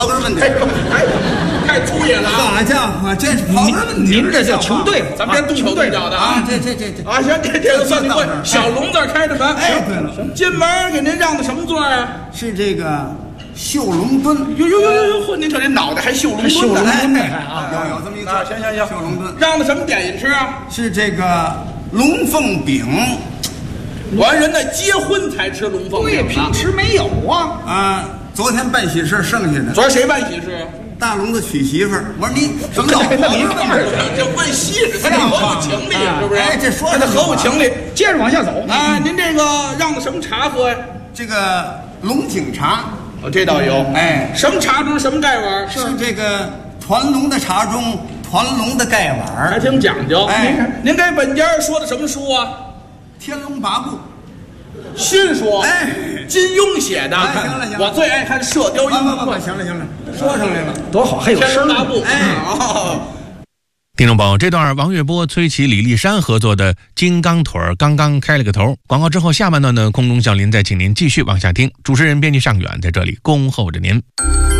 刨根问底。 太粗野了啊！ 好家伙，这是刨根问底。 您这叫球队， 咱别动手动脚的啊！ 这啊，行，这个算你会。小龙字开的门。 哎，对了， 进门给您让的什么座啊？ 是这个绣龙墩。 哟，嚯！您这脑袋还绣龙墩呢？ 有这么一座。 行， 绣龙墩。 让的什么点心吃啊？ 是这个龙凤饼。 完人那结婚才吃龙凤饼， 对，平时没有啊。 啊，昨天办喜事剩下的。 昨儿谁办喜事？ 大龙子娶媳妇儿。我说你什么老那你这问细致，他这合乎情理，是不是？ 哎，这说他合乎情理。 接着往下走。 啊，您这个让的什么茶喝呀？ 这个龙井茶。 哦，这倒有。 哎， 什么茶中什么盖碗？ 是这个团龙的茶中团龙的盖碗， 还挺讲究。 哎， 您给本家说的什么书啊？ 天龙八部。 新书。 哎， 金庸写的。 行了， 我最爱看《射雕英雄传》。 行了，说上来了， 多好，还有声儿。 哎， 听众朋友，这段王月波、崔琦、李丽珊合作的《金刚腿》刚刚开了个头。广告之后，下半段呢，空中小林再请您继续往下听。主持人编辑尚远在这里恭候着您。